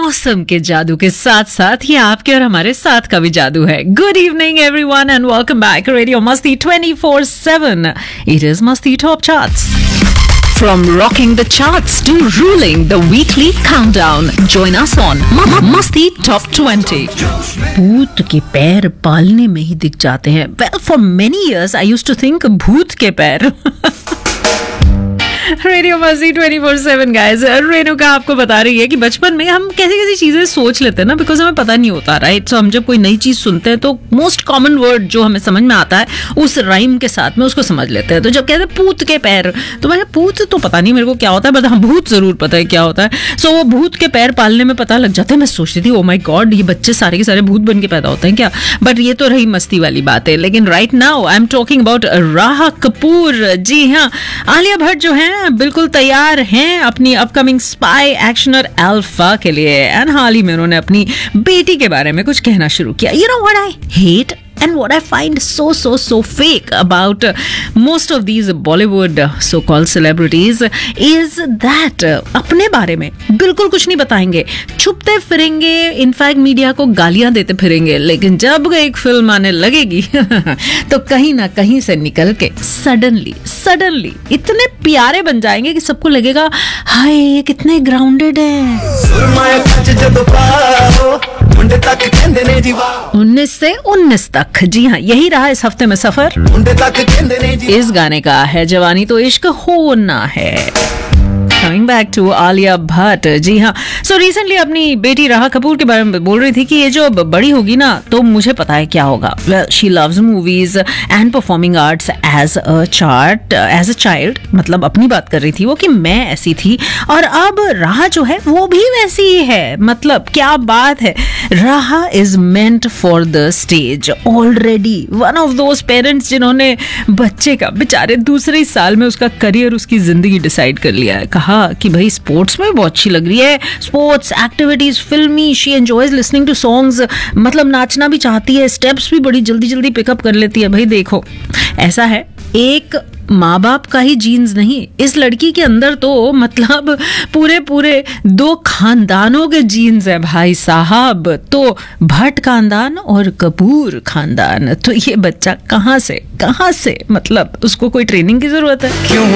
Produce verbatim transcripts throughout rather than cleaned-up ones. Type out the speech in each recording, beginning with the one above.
मौसम के जादू के साथ साथ ये आपके और हमारे साथ का भी जादू है. Good evening everyone and welcome back radio मस्ती twenty four seven. It is मस्ती top charts. From rocking the charts to ruling the weekly countdown, join us on Masti Top twenty. भूत के पैर पालने में ही दिख जाते हैं. Well, for many years I used to think भूत के पैर. रेडियो मस्ती twenty four seven guys. Renuka आपको बता रही है कि बचपन में हम कैसी कैसी चीजें सोच लेते हैं ना, बिकॉज हमें पता नहीं होता, राइट. सो हम जब कोई नई चीज सुनते हैं तो मोस्ट कॉमन वर्ड जो हमें समझ में आता है उस राइम के साथ में उसको समझ लेते हैं. तो जब कहते हैं पूत के पैर, तो मैंने पूत तो पता नहीं मेरे को क्या होता है, बट हाँ भूत जरूर पता है क्या होता है. सो so, वो भूत के पैर पालने में पता लग जाता है. मैं सोचती थी ओ माय गॉड, ये बच्चे सारे के सारे भूत बन के पैदा होते हैं क्या. बट ये तो रही मस्ती वाली बात है. लेकिन right now I am talking about राहा कपूर. जी हाँ, आलिया भट्ट जो है बिल्कुल तैयार हैं अपनी अपकमिंग स्पाई एक्शनर अल्फा के लिए. एंड हाल ही में उन्होंने अपनी बेटी के बारे में कुछ कहना शुरू किया. You know what I hate and what I find so so so fake about uh, most of these Bollywood uh, so-called celebrities is that uh, अपने बारे में बिल्कुल कुछ नहीं बताएंगे, छुपते फिरेंगे, इनफैक्ट मीडिया को गालियां देते फिरेंगे. लेकिन जब एक फिल्म आने लगेगी तो कहीं ना कहीं से निकल के सडनली सडनली इतने प्यारे बन जाएंगे कि सबको लगेगा हाय ये कितने ग्राउंडेड है. उन्नीस से उन्नीस तक, जी हाँ, यही रहा इस हफ्ते में सफर. इस गाने का है जवानी तो इश्क होना है. Coming back to Alia Bhatt. जी हाँ, सो रिसेंटली अपनी बेटी राहा कपूर के बारे में बोल रही थी कि ये जो बड़ी होगी ना तो मुझे पता है क्या होगा. Well, she loves movies and performing arts as a child, as a child. मतलब अपनी बात कर रही थी वो कि मैं ऐसी थी और अब राहा जो है वो भी वैसी ही है. मतलब क्या बात है. राहा is meant for the stage already. One of those parents जिन्होंने बच्चे का बेचारे दूसरे साल में उसका करियर, उसकी जिंदगी डिसाइड कर लिया है. कहा कि भाई स्पोर्ट्स में बहुत अच्छी लग रही है, स्पोर्ट्स एक्टिविटीज, फिल्मी, she enjoys listening to songs. मतलब नाचना भी चाहती है, स्टेप्स भी बड़ी जल्दी जल्दी पिकअप कर लेती है. भाई देखो ऐसा है, एक माँ बाप का ही जीन्स नहीं, इस लड़की के अंदर तो मतलब पूरे पूरे दो खानदानों के जीन्स है भाई साहब. तो भट्ट खानदान और कपूर खानदान. तो ये बच्चा कहाँ से कहाँ से, मतलब उसको कोई ट्रेनिंग की जरूरत है. क्यों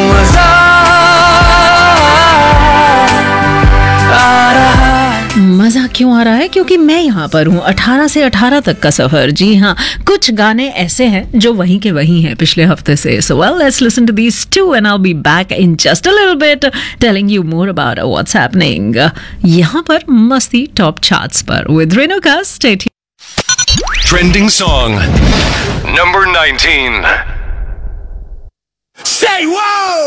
मजा क्यों आ रहा है? क्योंकि मैं यहाँ पर हूँ. अठारह से अठारह तक का सफर. जी हाँ, कुछ गाने ऐसे हैं जो वहीं के वहीं हैं पिछले हफ्ते से. So well, let's listen to these two and I will be back in just a little bit telling you more about what's happening यहाँ पर मस्ती टॉप चार्ट्स पर with Renuka. Stay tuned. Trending song number nineteen. Say whoa!